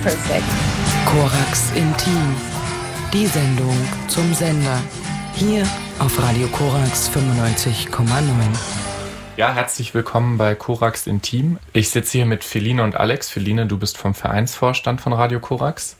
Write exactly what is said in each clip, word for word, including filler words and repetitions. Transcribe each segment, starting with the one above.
perfect. Korax Intim, die Sendung zum Sender. Hier auf Radio Korax fünfundneunzig Komma neun. Ja, herzlich willkommen bei Korax Intim. Ich sitze hier mit Feline und Alex. Feline, du bist vom Vereinsvorstand von Radio Korax.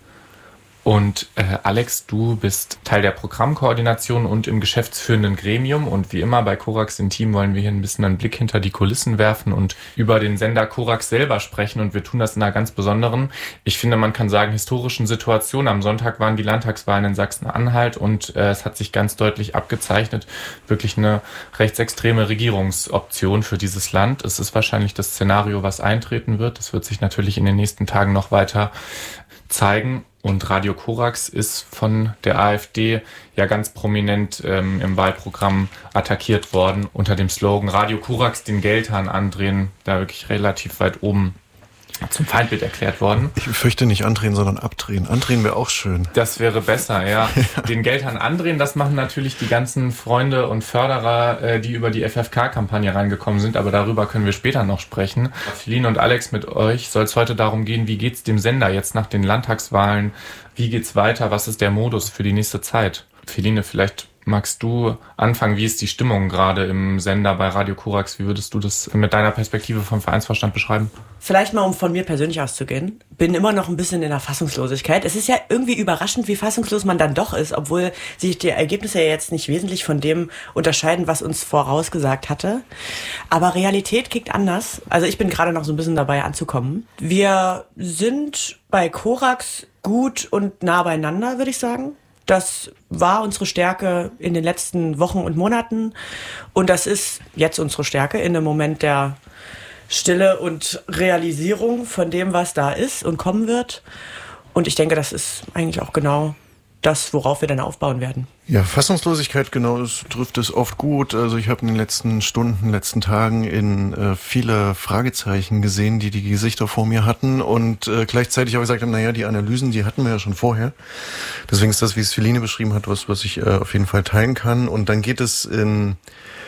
Und äh, Alex, du bist Teil der Programmkoordination und im geschäftsführenden Gremium. Und wie immer bei Korax Intim wollen wir hier ein bisschen einen Blick hinter die Kulissen werfen und über den Sender Korax selber sprechen. Und wir tun das in einer ganz besonderen, ich finde, man kann sagen, historischen Situation. Am Sonntag waren die Landtagswahlen in Sachsen-Anhalt und äh, es hat sich ganz deutlich abgezeichnet, wirklich eine rechtsextreme Regierungsoption für dieses Land. Es ist wahrscheinlich das Szenario, was eintreten wird. Das wird sich natürlich in den nächsten Tagen noch weiter zeigen. Und Radio Korax ist von der AfD ja ganz prominent ähm, im Wahlprogramm attackiert worden unter dem Slogan Radio Korax den Geldhahn andrehen, da wirklich relativ weit oben zum Feindbild erklärt worden. Ich fürchte nicht andrehen, sondern abdrehen. Andrehen wäre auch schön. Das wäre besser, ja. ja. Den Geldhahn andrehen, das machen natürlich die ganzen Freunde und Förderer, äh, die über die F F K-Kampagne reingekommen sind, aber darüber können wir später noch sprechen. Feline und Alex, mit euch soll es heute darum gehen, wie geht's dem Sender jetzt nach den Landtagswahlen? Wie geht's weiter? Was ist der Modus für die nächste Zeit? Feline, vielleicht magst du anfangen? Wie ist die Stimmung gerade im Sender bei Radio Korax? Wie würdest du das mit deiner Perspektive vom Vereinsvorstand beschreiben? Vielleicht mal, um von mir persönlich auszugehen. Bin immer noch ein bisschen in der Fassungslosigkeit. Es ist ja irgendwie überraschend, wie fassungslos man dann doch ist, obwohl sich die Ergebnisse ja jetzt nicht wesentlich von dem unterscheiden, was uns vorausgesagt hatte. Aber Realität kickt anders. Also ich bin gerade noch so ein bisschen dabei anzukommen. Wir sind bei Korax gut und nah beieinander, würde ich sagen. Das war unsere Stärke in den letzten Wochen und Monaten und das ist jetzt unsere Stärke in dem Moment der Stille und Realisierung von dem, was da ist und kommen wird. Und ich denke, das ist eigentlich auch genau das, worauf wir dann aufbauen werden. Ja, Fassungslosigkeit, genau, das trifft es oft gut. Also ich habe in den letzten Stunden, letzten Tagen in äh, viele Fragezeichen gesehen, die die Gesichter vor mir hatten und äh, gleichzeitig auch gesagt haben, naja, die Analysen, die hatten wir ja schon vorher. Deswegen ist das, wie es Feline beschrieben hat, was, was ich äh, auf jeden Fall teilen kann. Und dann geht es in...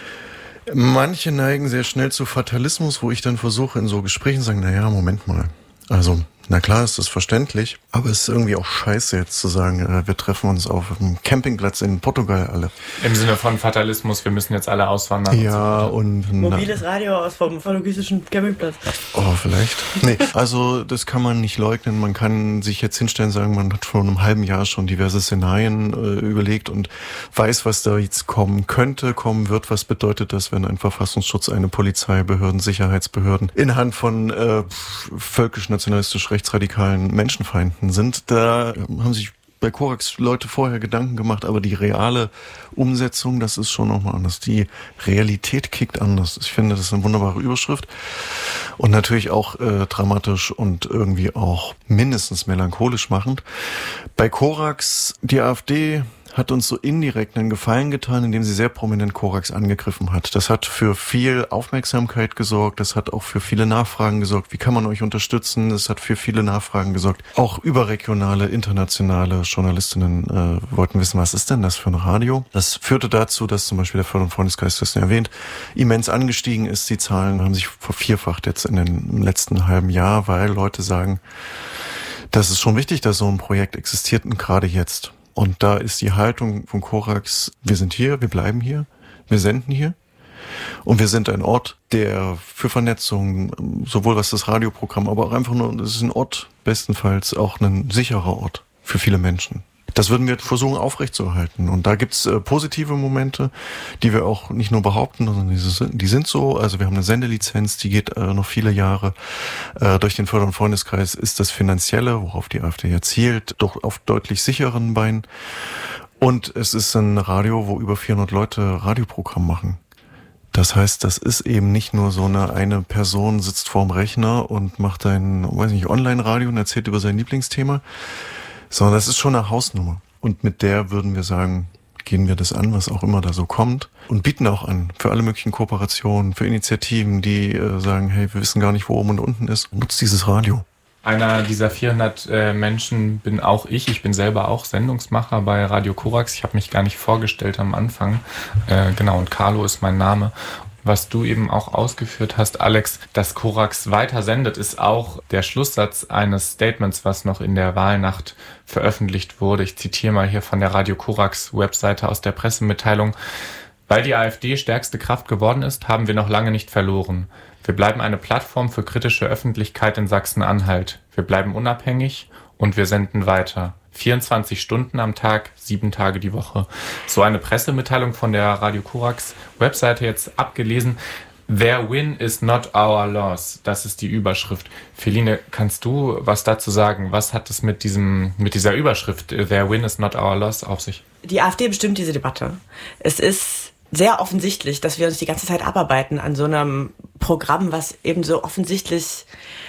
Manche neigen sehr schnell zu Fatalismus, wo ich dann versuche, in so Gesprächen zu sagen, naja, Moment mal, also... Na klar, ist das verständlich, aber es ist irgendwie auch scheiße jetzt zu sagen, äh, wir treffen uns auf einem Campingplatz in Portugal alle. Im Sinne von Fatalismus, wir müssen jetzt alle auswandern. Ja, und... und Mobiles Radio aus vom portugiesischen Campingplatz. Oh, vielleicht. Nee, also das kann man nicht leugnen. Man kann sich jetzt hinstellen und sagen, man hat vor einem halben Jahr schon diverse Szenarien äh, überlegt und weiß, was da jetzt kommen könnte, kommen wird. Was bedeutet das, wenn ein Verfassungsschutz, eine Polizei, Behörden, Sicherheitsbehörden in Hand von äh, völkisch-nationalistisch rechtsradikalen Menschenfeinden sind? Da haben sich bei Korax Leute vorher Gedanken gemacht, aber die reale Umsetzung, das ist schon nochmal anders. Die Realität kickt anders. Ich finde, das ist eine wunderbare Überschrift und natürlich auch äh, dramatisch und irgendwie auch mindestens melancholisch machend. Bei Korax, die AfD hat uns so indirekt einen Gefallen getan, indem sie sehr prominent Korax angegriffen hat. Das hat für viel Aufmerksamkeit gesorgt, das hat auch für viele Nachfragen gesorgt. Wie kann man euch unterstützen? Das hat für viele Nachfragen gesorgt. Auch überregionale, internationale Journalistinnen äh, wollten wissen, was ist denn das für ein Radio? Das führte dazu, dass zum Beispiel der Förder- und Freundeskreis, das erwähnt, immens angestiegen ist. Die Zahlen haben sich vervierfacht jetzt in den letzten halben Jahr, weil Leute sagen, das ist schon wichtig, dass so ein Projekt existiert und gerade jetzt. Und da ist die Haltung von Korax, wir sind hier, wir bleiben hier, wir senden hier. Und wir sind ein Ort, der für Vernetzung, sowohl was das Radioprogramm, aber auch einfach nur, das ist ein Ort, bestenfalls auch ein sicherer Ort für viele Menschen. Das würden wir versuchen aufrechtzuerhalten. Und da gibt's äh, positive Momente, die wir auch nicht nur behaupten, sondern die, die sind so. Also wir haben eine Sendelizenz, die geht äh, noch viele Jahre. Äh, durch den Förder- und Freundeskreis ist das Finanzielle, worauf die AfD ja zielt, doch auf deutlich sicheren Beinen. Und es ist ein Radio, wo über vierhundert Leute Radioprogramm machen. Das heißt, das ist eben nicht nur so eine eine Person sitzt vorm Rechner und macht ein, weiß nicht, Online-Radio und erzählt über sein Lieblingsthema, sondern das ist schon eine Hausnummer. Und mit der würden wir sagen, gehen wir das an, was auch immer da so kommt und bieten auch an für alle möglichen Kooperationen, für Initiativen, die äh, sagen, hey, wir wissen gar nicht, wo oben und unten ist. Nutzt dieses Radio. Einer dieser vierhundert äh, Menschen bin auch ich. Ich bin selber auch Sendungsmacher bei Radio Korax. Ich habe mich gar nicht vorgestellt am Anfang. Äh, genau, und Carlo ist mein Name. Was du eben auch ausgeführt hast, Alex, dass Korax weiter sendet, ist auch der Schlusssatz eines Statements, was noch in der Wahlnacht veröffentlicht wurde. Ich zitiere mal hier von der Radio Korax Webseite aus der Pressemitteilung. Weil die AfD stärkste Kraft geworden ist, haben wir noch lange nicht verloren. Wir bleiben eine Plattform für kritische Öffentlichkeit in Sachsen-Anhalt. Wir bleiben unabhängig und wir senden weiter. vierundzwanzig Stunden am Tag, sieben Tage die Woche. So eine Pressemitteilung von der Radio Korax Webseite jetzt abgelesen. Their win is not our loss. Das ist die Überschrift. Feline, kannst du was dazu sagen? Was hat es mit diesem, mit dieser Überschrift Their win is not our loss auf sich? Die AfD bestimmt diese Debatte. Es ist sehr offensichtlich, dass wir uns die ganze Zeit abarbeiten an so einem Programm, was eben so offensichtlich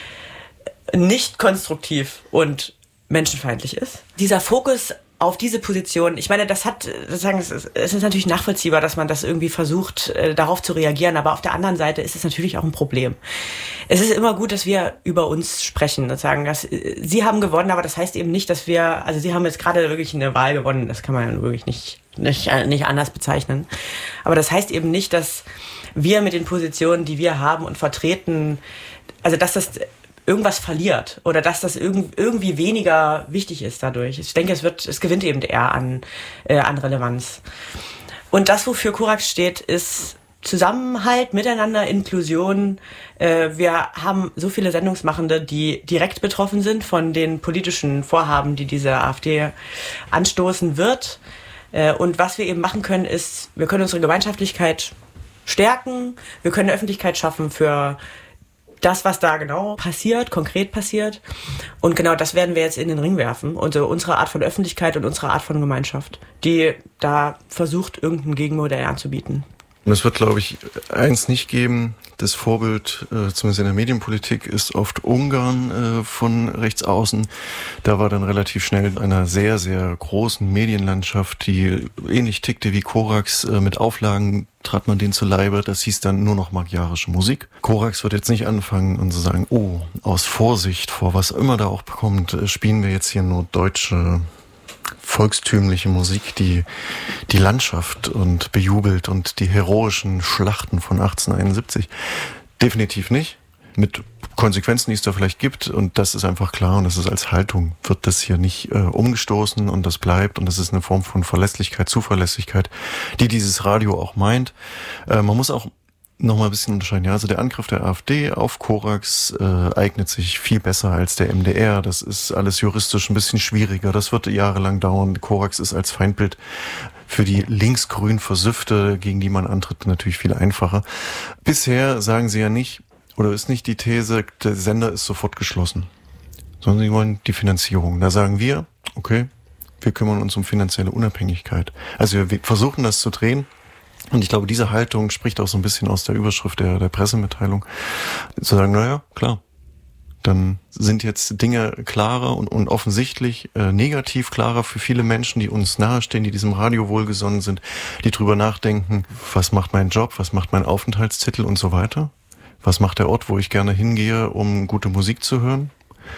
nicht konstruktiv und menschenfeindlich ist. Dieser Fokus auf diese Position, ich meine, das hat, sozusagen, es ist, es ist natürlich nachvollziehbar, dass man das irgendwie versucht, äh, darauf zu reagieren, aber auf der anderen Seite ist es natürlich auch ein Problem. Es ist immer gut, dass wir über uns sprechen und sagen, dass äh, Sie haben gewonnen, aber das heißt eben nicht, dass wir, also Sie haben jetzt gerade wirklich eine Wahl gewonnen, das kann man wirklich nicht, nicht, nicht anders bezeichnen. Aber das heißt eben nicht, dass wir mit den Positionen, die wir haben und vertreten, also dass das irgendwas verliert oder dass das irgendwie weniger wichtig ist dadurch. Ich denke, es wird, es gewinnt eben eher an, äh, an Relevanz. Und das, wofür Korax steht, ist Zusammenhalt, Miteinander, Inklusion. Äh, wir haben so viele Sendungsmachende, die direkt betroffen sind von den politischen Vorhaben, die diese AfD anstoßen wird. Äh, und was wir eben machen können, ist, wir können unsere Gemeinschaftlichkeit stärken, wir können eine Öffentlichkeit schaffen für das, was da genau passiert, konkret passiert. Und genau das werden wir jetzt in den Ring werfen. Und so unsere Art von Öffentlichkeit und unsere Art von Gemeinschaft, die da versucht, irgendein Gegenmodell anzubieten. Und es wird, glaube ich, eins nicht geben. Das Vorbild, äh, zumindest in der Medienpolitik, ist oft Ungarn äh, von rechts außen. Da war dann relativ schnell einer sehr, sehr großen Medienlandschaft, die ähnlich tickte wie Korax. Äh, mit Auflagen trat man denen zu Leibe. Das hieß dann nur noch magyarische Musik. Korax wird jetzt nicht anfangen und zu sagen, oh, aus Vorsicht vor was immer da auch kommt, äh, spielen wir jetzt hier nur deutsche volkstümliche Musik, die die Landschaft und bejubelt und die heroischen Schlachten von achtzehnhunderteinundsiebzig. Definitiv nicht. Mit Konsequenzen, die es da vielleicht gibt. Und das ist einfach klar. Und das ist als Haltung, wird das hier nicht äh, umgestoßen. Und das bleibt. Und das ist eine Form von Verlässlichkeit, Zuverlässigkeit, die dieses Radio auch meint. Äh, man muss auch noch mal ein bisschen unterscheiden. Ja, also der Angriff der AfD auf Korax äh, eignet sich viel besser als der M D R. Das ist alles juristisch ein bisschen schwieriger. Das wird jahrelang dauern. Korax ist als Feindbild für die linksgrün Versüfte, gegen die man antritt, natürlich viel einfacher. Bisher sagen sie ja nicht, oder ist nicht die These, der Sender ist sofort geschlossen, sondern sie wollen die Finanzierung. Da sagen wir, okay, wir kümmern uns um finanzielle Unabhängigkeit. Also wir versuchen das zu drehen. Und ich glaube, diese Haltung spricht auch so ein bisschen aus der Überschrift der, der Pressemitteilung. Zu sagen, naja, klar, dann sind jetzt Dinge klarer und, und offensichtlich äh, negativ klarer für viele Menschen, die uns nahestehen, die diesem Radio wohlgesonnen sind, die drüber nachdenken, was macht mein Job, was macht mein Aufenthaltstitel und so weiter. Was macht der Ort, wo ich gerne hingehe, um gute Musik zu hören?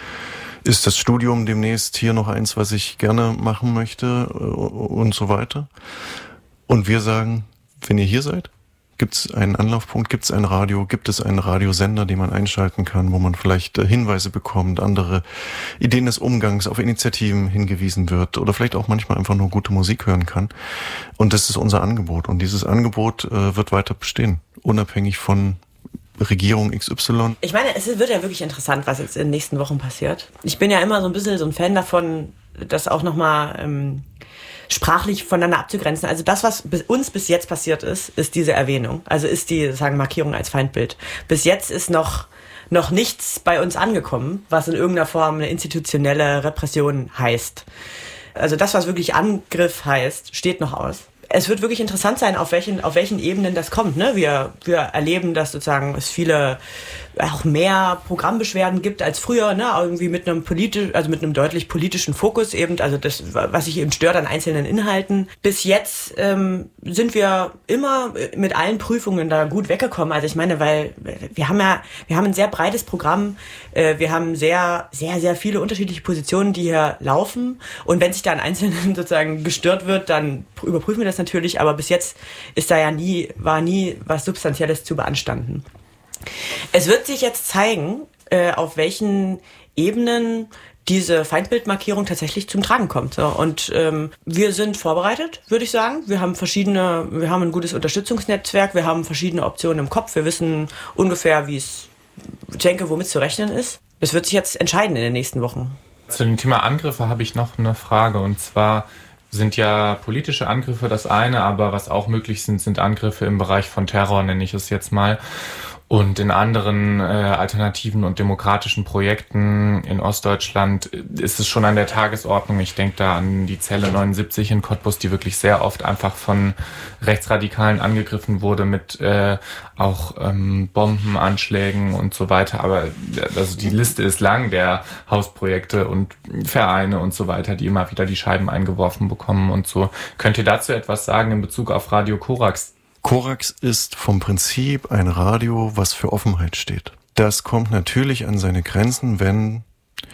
Ist das Studium demnächst hier noch eins, was ich gerne machen möchte und so weiter? Und wir sagen, wenn ihr hier seid, gibt es einen Anlaufpunkt, gibt es ein Radio, gibt es einen Radiosender, den man einschalten kann, wo man vielleicht Hinweise bekommt, andere Ideen des Umgangs, auf Initiativen hingewiesen wird oder vielleicht auch manchmal einfach nur gute Musik hören kann. Und das ist unser Angebot. Und dieses Angebot äh, wird weiter bestehen, unabhängig von Regierung X Y. Ich meine, es wird ja wirklich interessant, was jetzt in den nächsten Wochen passiert. Ich bin ja immer so ein bisschen so ein Fan davon, das auch nochmal ähm, sprachlich voneinander abzugrenzen. Also das, was bis uns bis jetzt passiert ist, ist diese Erwähnung. Also ist die, sagen, Markierung als Feindbild. Bis jetzt ist noch, noch nichts bei uns angekommen, was in irgendeiner Form eine institutionelle Repression heißt. Also das, was wirklich Angriff heißt, steht noch aus. Es wird wirklich interessant sein, auf welchen, auf welchen Ebenen das kommt. Ne? Wir, wir erleben, dass sozusagen es viele, auch mehr Programmbeschwerden gibt als früher, ne? Irgendwie mit einem politisch, also mit einem deutlich politischen Fokus eben, also das, was sich eben stört an einzelnen Inhalten. Bis jetzt ähm, sind wir immer mit allen Prüfungen da gut weggekommen. Also ich meine, weil wir haben ja, wir haben ein sehr breites Programm, äh, wir haben sehr, sehr, sehr viele unterschiedliche Positionen, die hier laufen. Und wenn sich da an einzelnen sozusagen gestört wird, dann überprüfen wir das natürlich, aber bis jetzt ist da ja nie, war nie was Substanzielles zu beanstanden. Es wird sich jetzt zeigen, äh, auf welchen Ebenen diese Feindbildmarkierung tatsächlich zum Tragen kommt. So. Und ähm, wir sind vorbereitet, würde ich sagen. Wir haben verschiedene, wir haben ein gutes Unterstützungsnetzwerk, wir haben verschiedene Optionen im Kopf, wir wissen ungefähr, wie es, ich denke, womit zu rechnen ist. Es wird sich jetzt entscheiden in den nächsten Wochen. Zu dem Thema Angriffe habe ich noch eine Frage, und zwar sind ja politische Angriffe das eine, aber was auch möglich sind, sind Angriffe im Bereich von Terror, nenne ich es jetzt mal. Und in anderen äh, alternativen und demokratischen Projekten in Ostdeutschland ist es schon an der Tagesordnung. Ich denke da an die Zelle neunundsiebzig in Cottbus, die wirklich sehr oft einfach von Rechtsradikalen angegriffen wurde mit äh, auch ähm, Bombenanschlägen und so weiter. Aber also die Liste ist lang der Hausprojekte und Vereine und so weiter, die immer wieder die Scheiben eingeworfen bekommen und so. Könnt ihr dazu etwas sagen in Bezug auf Radio Korax? Korax ist vom Prinzip ein Radio, was für Offenheit steht. Das kommt natürlich an seine Grenzen, wenn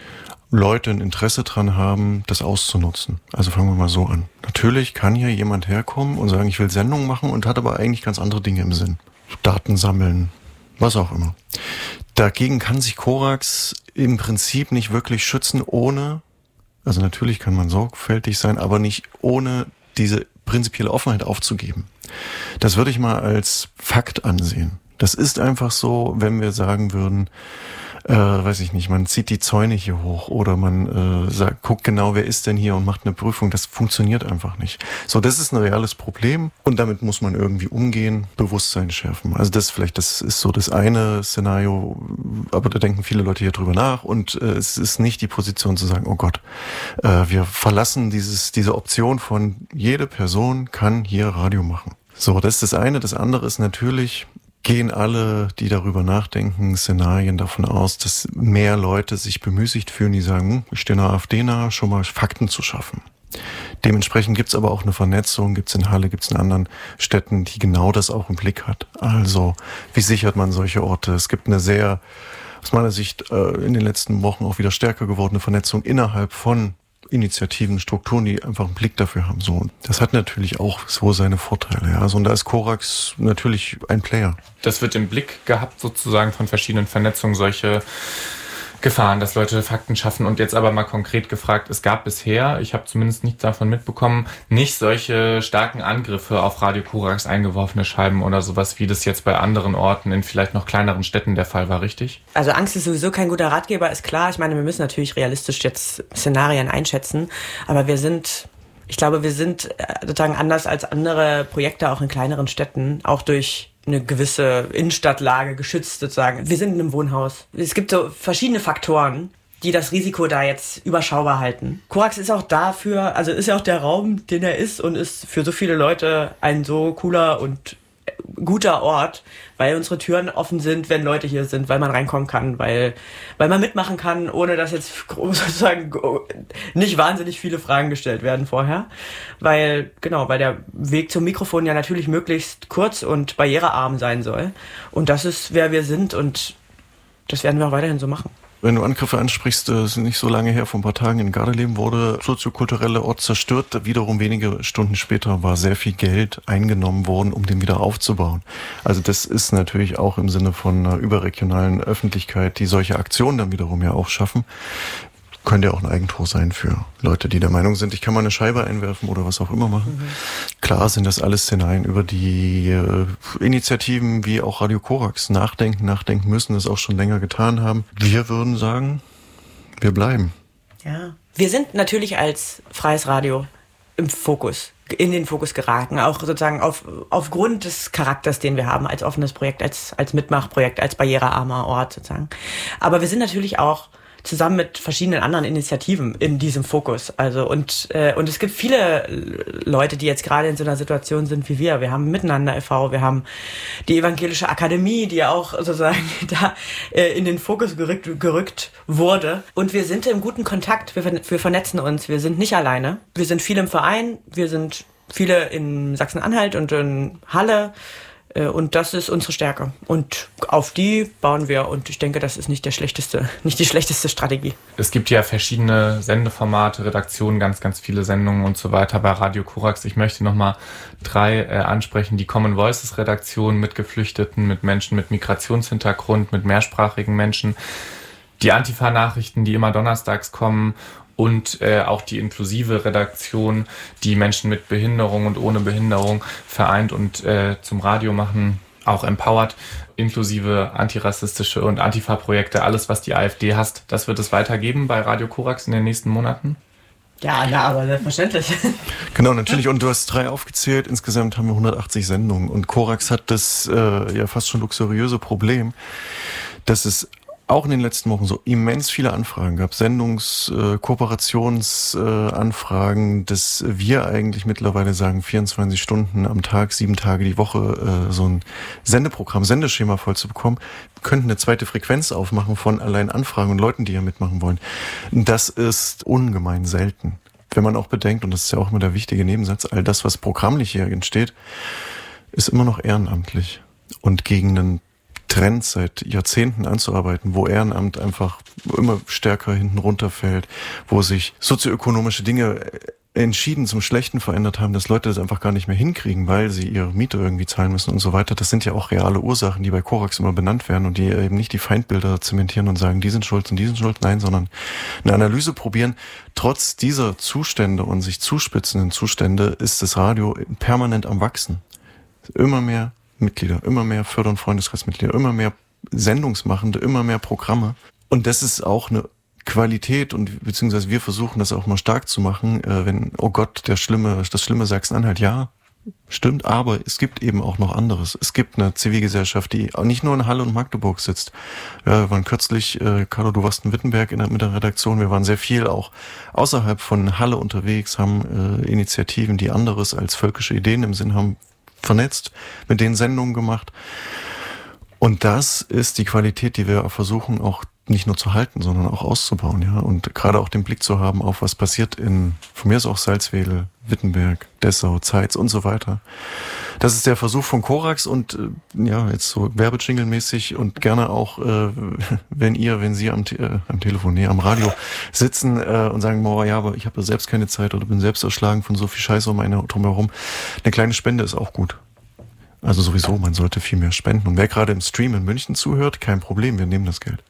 Leute ein Interesse dran haben, das auszunutzen. Also fangen wir mal so an. Natürlich kann hier jemand herkommen und sagen, ich will Sendungen machen, und hat aber eigentlich ganz andere Dinge im Sinn. Daten sammeln, was auch immer. Dagegen kann sich Korax im Prinzip nicht wirklich schützen, ohne, also natürlich kann man sorgfältig sein, aber nicht ohne diese prinzipielle Offenheit aufzugeben. Das würde ich mal als Fakt ansehen. Das ist einfach so, wenn wir sagen würden, äh, weiß ich nicht, man zieht die Zäune hier hoch oder man äh, sagt, guckt genau, wer ist denn hier und macht eine Prüfung. Das funktioniert einfach nicht. So, das ist ein reales Problem, und damit muss man irgendwie umgehen, Bewusstsein schärfen. Also das vielleicht, das ist so das eine Szenario, aber da denken viele Leute hier drüber nach, und äh, es ist nicht die Position zu sagen, oh Gott, äh, wir verlassen dieses diese Option von jede Person kann hier Radio machen. So, das ist das eine. Das andere ist natürlich, gehen alle, die darüber nachdenken, Szenarien davon aus, dass mehr Leute sich bemüßigt fühlen, die sagen, hm, ich stehe der AfD nahe, schon mal Fakten zu schaffen. Dementsprechend gibt's aber auch eine Vernetzung, gibt's in Halle, gibt's in anderen Städten, die genau das auch im Blick hat. Also, wie sichert man solche Orte? Es gibt eine sehr, aus meiner Sicht, in den letzten Wochen auch wieder stärker gewordene Vernetzung innerhalb von Initiativen, Strukturen, die einfach einen Blick dafür haben. So, das hat natürlich auch so seine Vorteile. Ja, also, und da ist Korax natürlich ein Player. Das wird im Blick gehabt sozusagen von verschiedenen Vernetzungen, solche Gefahren, dass Leute Fakten schaffen. Und jetzt aber mal konkret gefragt, es gab bisher, ich habe zumindest nichts davon mitbekommen, nicht solche starken Angriffe auf Radio Korax, eingeworfene Scheiben oder sowas, wie das jetzt bei anderen Orten in vielleicht noch kleineren Städten der Fall war, richtig? Also Angst ist sowieso kein guter Ratgeber, ist klar. Ich meine, wir müssen natürlich realistisch jetzt Szenarien einschätzen, aber wir sind, ich glaube, wir sind sozusagen anders als andere Projekte auch in kleineren Städten, auch durch eine gewisse Innenstadtlage geschützt sozusagen. Wir sind in einem Wohnhaus. Es gibt so verschiedene Faktoren, die das Risiko da jetzt überschaubar halten. Korax ist auch dafür, also ist ja auch der Raum, den er ist, und ist für so viele Leute ein so cooler und guter Ort, weil unsere Türen offen sind, wenn Leute hier sind, weil man reinkommen kann, weil weil man mitmachen kann, ohne dass jetzt sozusagen nicht wahnsinnig viele Fragen gestellt werden vorher, weil genau, weil der Weg zum Mikrofon ja natürlich möglichst kurz und barrierearm sein soll, und das ist, wer wir sind, und das werden wir auch weiterhin so machen. Wenn du Angriffe ansprichst, es ist nicht so lange her, vor ein paar Tagen in Gardeleben wurde soziokulturelle Ort zerstört. Wiederum wenige Stunden später war sehr viel Geld eingenommen worden, um den wieder aufzubauen. Also das ist natürlich auch im Sinne von einer überregionalen Öffentlichkeit, die solche Aktionen dann wiederum ja auch schaffen. Könnte ja auch ein Eigentor sein für Leute, die der Meinung sind, ich kann mal eine Scheibe einwerfen oder was auch immer machen. Mhm. Klar sind das alles Szenarien, über die äh, Initiativen wie auch Radio Korax nachdenken, nachdenken müssen, das auch schon länger getan haben. Wir würden sagen, wir bleiben. Ja, wir sind natürlich als freies Radio im Fokus, in den Fokus geraten, auch sozusagen auf, aufgrund des Charakters, den wir haben als offenes Projekt, als, als Mitmachprojekt, als barrierearmer Ort sozusagen. Aber wir sind natürlich auch zusammen mit verschiedenen anderen Initiativen in diesem Fokus. Also und äh, und es gibt viele Leute, die jetzt gerade in so einer Situation sind wie wir. Wir haben Miteinander e V, wir haben die Evangelische Akademie, die ja auch sozusagen da äh, in den Fokus gerückt, gerückt wurde. Und wir sind im guten Kontakt, wir, wir vernetzen uns, wir sind nicht alleine. Wir sind viele im Verein, wir sind viele in Sachsen-Anhalt und in Halle. Und das ist unsere Stärke. Und auf die bauen wir. Und ich denke, das ist nicht der schlechteste, nicht die schlechteste Strategie. Es gibt ja verschiedene Sendeformate, Redaktionen, ganz, ganz viele Sendungen und so weiter bei Radio Korax. Ich möchte nochmal drei äh, ansprechen. Die Common Voices Redaktion mit Geflüchteten, mit Menschen mit Migrationshintergrund, mit mehrsprachigen Menschen. Die Antifa-Nachrichten, die immer donnerstags kommen. Und äh, auch die inklusive Redaktion, die Menschen mit Behinderung und ohne Behinderung vereint und äh, zum Radio machen, auch empowert. Inklusive antirassistische und Antifa-Projekte, alles, was die AfD hasst, das wird es weitergeben bei Radio Korax in den nächsten Monaten? Ja, na, aber selbstverständlich. Genau, natürlich. Und du hast drei aufgezählt. Insgesamt haben wir hundertachtzig Sendungen. Und Korax hat das äh, ja fast schon luxuriöse Problem, dass es auch in den letzten Wochen so immens viele Anfragen gab, Sendungs-, äh, Kooperationsanfragen, äh, dass wir eigentlich mittlerweile sagen, vierundzwanzig Stunden am Tag, sieben Tage die Woche äh, so ein Sendeprogramm, Sendeschema voll zu bekommen, könnten eine zweite Frequenz aufmachen von allein Anfragen und Leuten, die ja mitmachen wollen. Das ist ungemein selten. Wenn man auch bedenkt, und das ist ja auch immer der wichtige Nebensatz, all das, was programmlich hier entsteht, ist immer noch ehrenamtlich. Und gegen einen Trend seit Jahrzehnten anzuarbeiten, wo Ehrenamt einfach immer stärker hinten runterfällt, wo sich sozioökonomische Dinge entschieden zum Schlechten verändert haben, dass Leute das einfach gar nicht mehr hinkriegen, weil sie ihre Miete irgendwie zahlen müssen und so weiter. Das sind ja auch reale Ursachen, die bei Korax immer benannt werden und die eben nicht die Feindbilder zementieren und sagen, die sind schuld und die sind schuld. Nein, sondern eine Analyse probieren. Trotz dieser Zustände und sich zuspitzenden Zustände ist das Radio permanent am Wachsen. Immer mehr Mitglieder, immer mehr Förder- und Freundeskreismitglieder, immer mehr Sendungsmachende, immer mehr Programme. Und das ist auch eine Qualität und beziehungsweise wir versuchen das auch mal stark zu machen, äh, wenn, oh Gott, der schlimme, das schlimme Sachsen-Anhalt, ja, stimmt, aber es gibt eben auch noch anderes. Es gibt eine Zivilgesellschaft, die auch nicht nur in Halle und Magdeburg sitzt. Ja, wir waren kürzlich, äh, Carlo, du warst in Wittenberg in der, mit der Redaktion, wir waren sehr viel auch außerhalb von Halle unterwegs, haben äh, Initiativen, die anderes als völkische Ideen im Sinn haben, vernetzt, mit denen Sendungen gemacht. Und das ist die Qualität, die wir versuchen auch nicht nur zu halten, sondern auch auszubauen, ja. Und gerade auch den Blick zu haben auf was passiert in, von mir ist auch Salzwedel, Wittenberg, Dessau, Zeitz und so weiter. Das ist der Versuch von Korax und äh, ja, jetzt so werbejingle-mäßig und gerne auch, äh, wenn ihr, wenn Sie am, äh, am Telefon, nee, am Radio sitzen äh, und sagen, boah, ja, aber ich habe selbst keine Zeit oder bin selbst erschlagen von so viel Scheiße um eine drumherum. Eine kleine Spende ist auch gut. Also sowieso, man sollte viel mehr spenden. Und wer gerade im Stream in München zuhört, kein Problem, wir nehmen das Geld.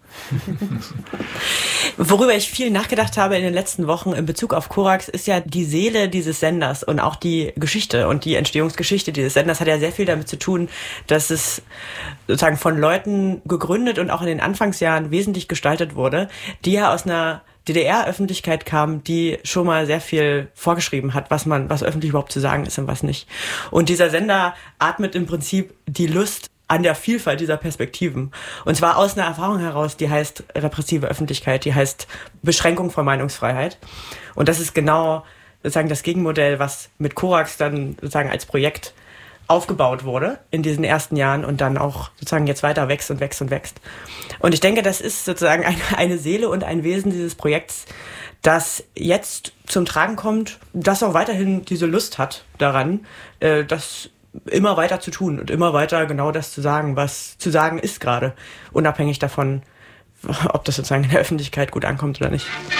Worüber ich viel nachgedacht habe in den letzten Wochen in Bezug auf Korax, ist ja die Seele dieses Senders und auch die Geschichte und die Entstehungsgeschichte dieses Senders hat ja sehr viel damit zu tun, dass es sozusagen von Leuten gegründet und auch in den Anfangsjahren wesentlich gestaltet wurde, die ja aus einer D D R-Öffentlichkeit kamen, die schon mal sehr viel vorgeschrieben hat, was man, was öffentlich überhaupt zu sagen ist und was nicht. Und dieser Sender atmet im Prinzip die Lust an der Vielfalt dieser Perspektiven. Und zwar aus einer Erfahrung heraus, die heißt repressive Öffentlichkeit, die heißt Beschränkung von Meinungsfreiheit. Und das ist genau sozusagen das Gegenmodell, was mit Korax dann sozusagen als Projekt aufgebaut wurde in diesen ersten Jahren und dann auch sozusagen jetzt weiter wächst und wächst und wächst. Und ich denke, das ist sozusagen eine, eine Seele und ein Wesen dieses Projekts, das jetzt zum Tragen kommt, das auch weiterhin diese Lust hat daran, äh, das immer weiter zu tun und immer weiter genau das zu sagen, was zu sagen ist gerade, unabhängig davon, ob das sozusagen in der Öffentlichkeit gut ankommt oder nicht.